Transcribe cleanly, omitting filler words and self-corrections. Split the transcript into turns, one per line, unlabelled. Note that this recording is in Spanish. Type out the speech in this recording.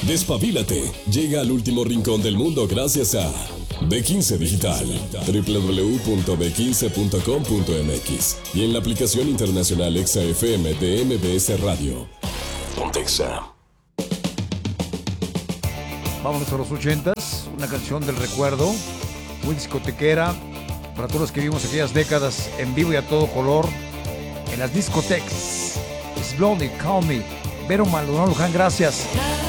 Despabilate. Llega al último rincón del mundo gracias a B15 Digital. www.b15.com.mx y en la aplicación internacional Exa FM de MBS Radio. Pontexa.
Vámonos a los 80s, una canción del recuerdo, muy discotequera, para todos los que vivimos aquellas décadas en vivo y a todo color, en las discotecas. It's Blondie, Call Me, Vero Maldonado Luján, gracias.